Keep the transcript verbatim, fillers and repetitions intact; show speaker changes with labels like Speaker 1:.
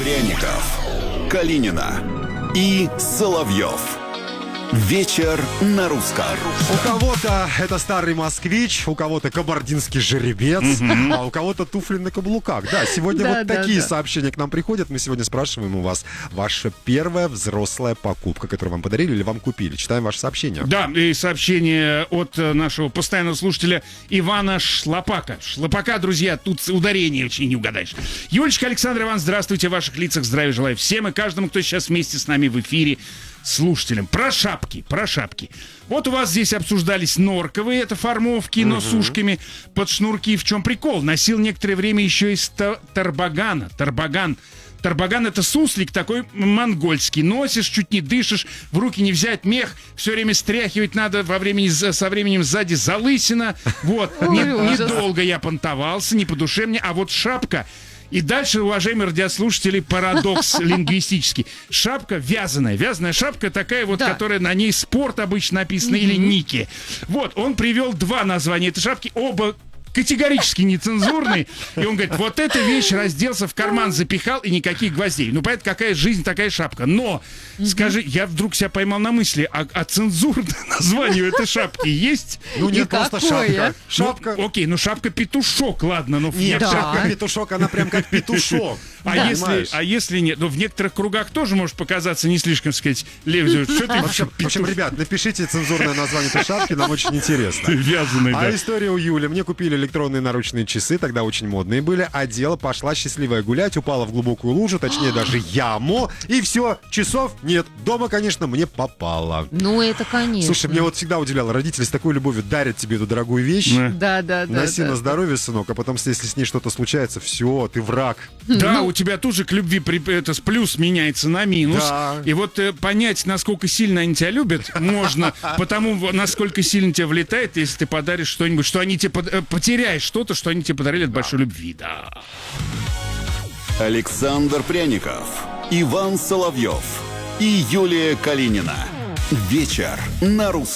Speaker 1: Пряников, Калинина и Соловьев. Вечер на русском.
Speaker 2: У кого-то это старый москвич, у кого-то кабардинский жеребец, mm-hmm. а у кого-то туфли на каблуках. Да, сегодня да, вот да, такие да. сообщения к нам приходят. Мы сегодня спрашиваем у вас: ваша первая взрослая покупка, которую вам подарили или вам купили? Читаем ваше сообщение.
Speaker 3: Да, и сообщение от нашего постоянного слушателя Ивана Шлопака. Шлопака, друзья, тут ударение очень не угадаешь. Юлечка, Александр, Иван, здравствуйте. В ваших лицах здравия желаю всем и каждому, кто сейчас вместе с нами в эфире. Слушателям. Про шапки, про шапки. Вот у вас здесь обсуждались норковые, это формовки, но с ушками под шнурки. В чем прикол? Носил некоторое время еще из тарбагана. Тарбаган. Тарбаган — это суслик такой монгольский. Носишь, чуть не дышишь, в руки не взять мех, все время стряхивать надо во времени, со временем сзади залысина. Вот. Недолго я понтовался, не по душе мне. А вот шапка... И дальше, уважаемые радиослушатели, парадокс лингвистический. Шапка вязаная. Вязаная шапка такая вот, да. которая на ней спорт обычно написано, mm-hmm. или Ники. Вот, он привел два названия этой шапки, оба категорически нецензурный. И он говорит, вот эта вещь разделся, в карман запихал, и никаких гвоздей. Ну, понятно, какая жизнь, такая шапка. Но, mm-hmm. скажи, я вдруг себя поймал на мысли, а, а цензурное название этой шапки есть?
Speaker 2: Ну, нет, просто шапка. Шапка.
Speaker 3: Ну, окей, ну шапка-петушок, ладно. Ну,
Speaker 2: нет, да. шапка-петушок, она прям как петушок.
Speaker 3: А, да. если, а если нет? Ну, в некоторых кругах тоже может показаться не слишком, так сказать, левзю. Что ты,
Speaker 2: в, общем, в общем, ребят, напишите цензурное название этой шапки, нам очень интересно.
Speaker 3: Вязаный,
Speaker 2: а
Speaker 3: да.
Speaker 2: история у Юли. Мне купили электронные наручные часы, тогда очень модные были. Одела, пошла счастливая гулять, упала в глубокую лужу, точнее даже яму. И все, часов нет. Дома, конечно, мне попало.
Speaker 4: Ну, это конечно.
Speaker 2: Слушай, мне вот всегда удивляло. Родители с такой любовью дарят тебе эту дорогую вещь.
Speaker 4: Да, да, да.
Speaker 2: Носи
Speaker 4: да,
Speaker 2: на здоровье, сынок, а потом, если с ней что-то случается, все, ты враг.
Speaker 3: Да, ну, у тебя тоже к любви это, с плюс меняется на минус.
Speaker 2: Да.
Speaker 3: И вот э, понять, насколько сильно они тебя любят, можно потому, насколько сильно тебе влетает, если ты подаришь что-нибудь, что они тебе под, э, потеряешь что-то, что они тебе подарили от да. большой любви. Да.
Speaker 1: Александр Пряников, Иван Соловьев и Юлия Калинина. Вечер на русском.